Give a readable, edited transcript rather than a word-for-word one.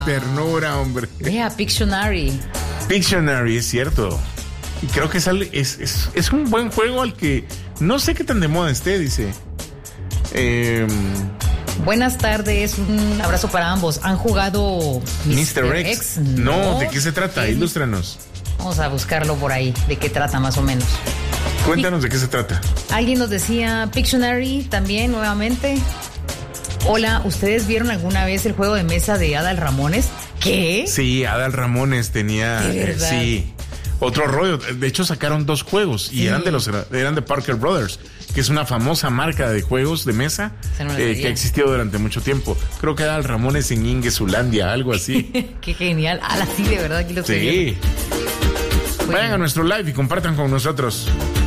Ternura, hombre. Vea, Pictionary. Pictionary, es cierto. Y creo que es un buen juego al que no sé qué tan de moda esté, dice. Buenas tardes, un abrazo para ambos. ¿Han jugado Mr. X? No, ¿de qué se trata? Ilústranos. Vamos a buscarlo por ahí, de qué trata más o menos. Cuéntanos de qué se trata. Alguien nos decía Pictionary también, nuevamente. Hola, ¿ustedes vieron alguna vez el juego de mesa de Adal Ramones? ¿Qué? Sí, Adal Ramones tenía... ¿De verdad? Sí, otro rollo. De hecho, sacaron 2 juegos y eran de Parker Brothers, que es una famosa marca de juegos de mesa que ha existido durante mucho tiempo. Creo que Adal Ramones en Ingesulandia, algo así. Qué genial. Sí, de verdad, aquí lo estoy viendo. Sí. Vayan a nuestro live y compartan con nosotros.